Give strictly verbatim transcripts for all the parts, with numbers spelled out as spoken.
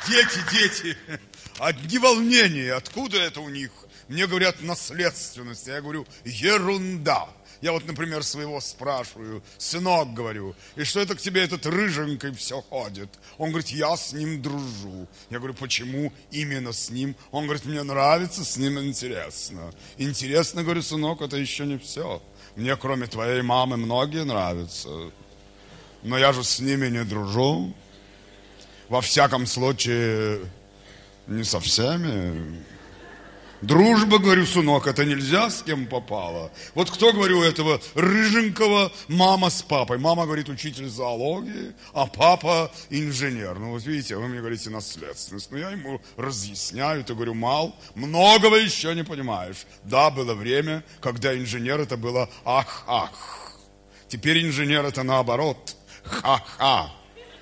Дети, дети, одни волнения. Откуда это у них? Мне говорят, наследственность. Я говорю, ерунда. Я вот, например, своего спрашиваю, сынок, говорю, и что это к тебе этот рыженький все ходит? Он говорит, я с ним дружу. Я говорю, почему именно с ним? Он говорит, мне нравится, с ним интересно. Интересно, говорю, сынок, это еще не все. Мне, кроме твоей мамы, многие нравятся. Но я же с ними не дружу. Во всяком случае, не со всеми. Дружба, говорю, сынок, это нельзя с кем попало. Вот кто, говорю, этого рыженького, мама с папой. Мама, говорит, учитель зоологии, а папа инженер. Ну, вот видите, вы мне говорите наследственность. Ну, я ему разъясняю, то говорю, мал, многого еще не понимаешь. Да, было время, когда инженер это было ах-ах. Теперь инженер это наоборот, ха-ха.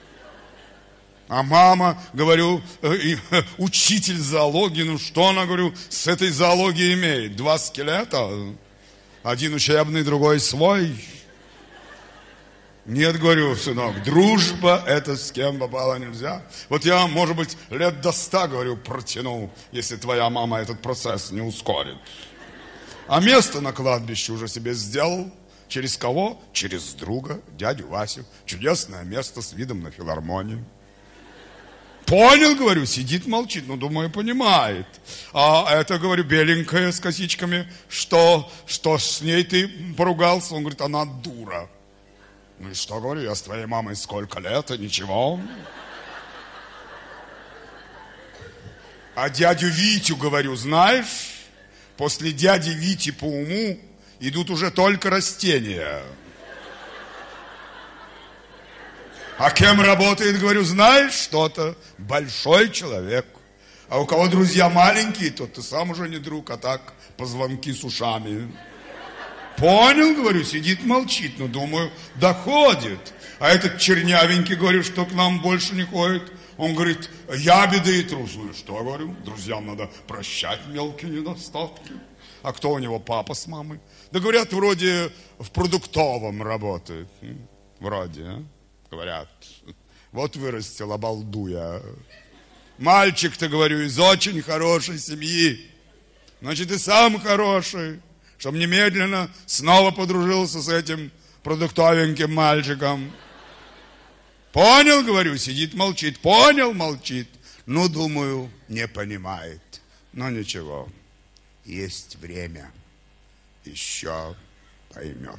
А мама, говорю, учитель зоологии, ну что она, говорю, с этой зоологией имеет? Два скелета, один учебный, другой свой. Нет, говорю, сынок, дружба, это с кем попало нельзя. Вот я, может быть, лет до ста, говорю, протяну, если твоя мама этот процесс не ускорит. А место на кладбище уже себе сделал. Через кого? Через друга, дядю Васю. Чудесное место с видом на филармонию. Понял, говорю, сидит, молчит, ну, думаю, понимает. А это, говорю, беленькая с косичками, что, что с ней ты поругался? Он говорит, она дура. Ну и что, говорю, я с твоей мамой сколько лет, и ничего. А дядю Витю, говорю, знаешь, после дяди Вити по уму идут уже только растения. А кем работает, говорю, знаешь, что-то? Большой человек. А у кого друзья маленькие, то ты сам уже не друг, а так позвонки с ушами. Понял, говорю, сидит, молчит, но думаю, доходит. А этот чернявенький, говорю, что к нам больше не ходит. Он говорит, ябеда и трус. Ну что, говорю, друзьям надо прощать мелкие недостатки. А кто у него, папа с мамой? Да говорят, вроде в продуктовом работает. Вроде, а? Говорят, вот вырастил, обалдуя. Мальчик-то, говорю, из очень хорошей семьи. Значит, и сам хороший. Чтоб немедленно снова подружился с этим продуктовеньким мальчиком. Понял, говорю, сидит, молчит. Понял, молчит. Ну, думаю, не понимает. Но ничего, есть время. Еще поймет.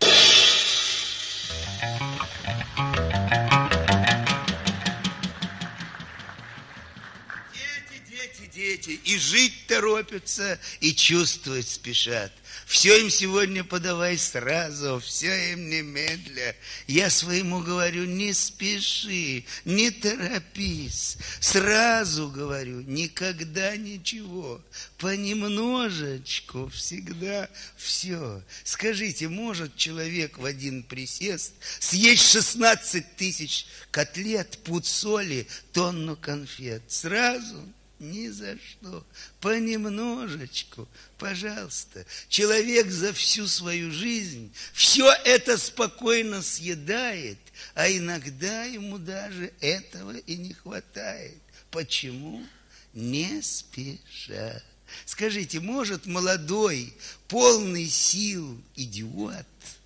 Дети, дети, дети, и жить торопятся, и чувствовать спешат. Все им сегодня подавай сразу, все им немедля. Я своему говорю, не спеши, не торопись. Сразу говорю, никогда ничего. Понемножечку всегда все. Скажите, может человек в один присест съесть шестнадцать тысяч котлет, пуд соли, тонну конфет? Сразу? Ни за что. Понемножечку, пожалуйста. Человек за всю свою жизнь все это спокойно съедает, а иногда ему даже этого и не хватает. Почему? Не спеша. Скажите, может молодой, полный сил идиот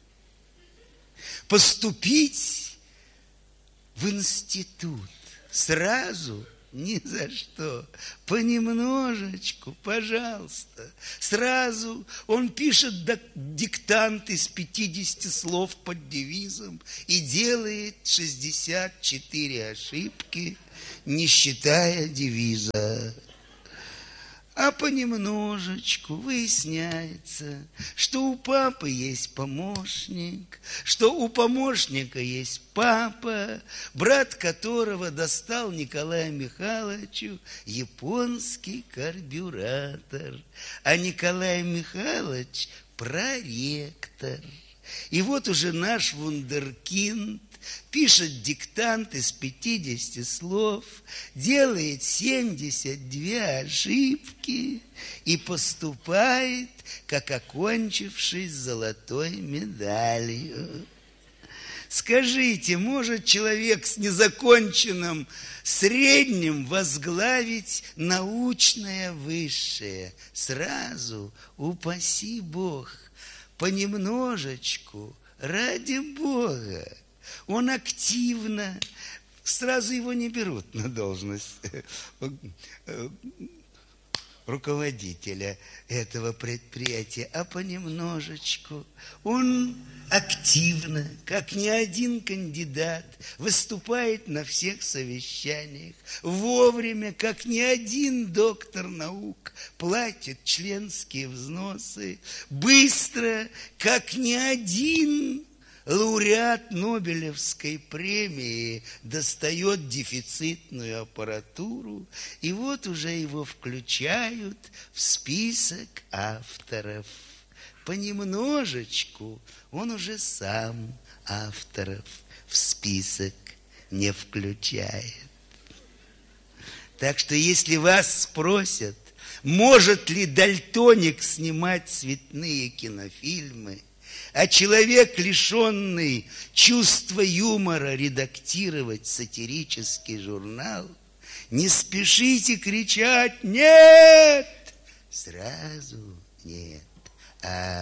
поступить в институт сразу? Ни за что. Понемножечку, пожалуйста. Сразу он пишет диктант из пятидесяти слов под девизом и делает шестьдесят четыре ошибки, не считая девиза. А понемножечку выясняется, что у папы есть помощник, что у помощника есть папа, брат которого достал Николаю Михайловичу японский карбюратор, а Николай Михайлович проректор. И вот уже наш вундеркинд пишет диктант из пятидесяти слов, делает семьдесят две ошибки и поступает, как окончивший с золотой медалью. Скажите, может человек с незаконченным средним возглавить научное высшее? Сразу, упаси Бог, понемножечку, ради Бога. Он активно, сразу его не берут на должность руководителя этого предприятия, а понемножечку. Он активно, как ни один кандидат, выступает на всех совещаниях, вовремя, как ни один доктор наук, платит членские взносы, быстро, как ни один лауреат Нобелевской премии достает дефицитную аппаратуру, и вот уже его включают в список авторов. Понемножечку он уже сам авторов в список не включает. Так что если вас спросят, может ли дальтоник снимать цветные кинофильмы, а человек, лишенный чувства юмора, редактировать сатирический журнал, не спешите кричать «нет!» Сразу нет. А